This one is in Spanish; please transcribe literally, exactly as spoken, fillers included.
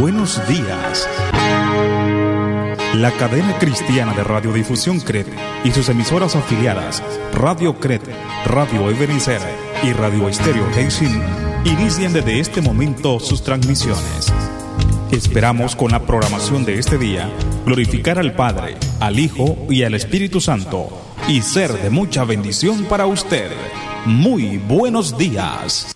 buenos días. La cadena cristiana de radiodifusión Crete y sus emisoras afiliadas, Radio Crete, Radio Ebenezer y Radio Estéreo Hexin, inician desde este momento sus transmisiones. Esperamos con la programación de este día glorificar al Padre, al Hijo y al Espíritu Santo y ser de mucha bendición para usted. Muy buenos días.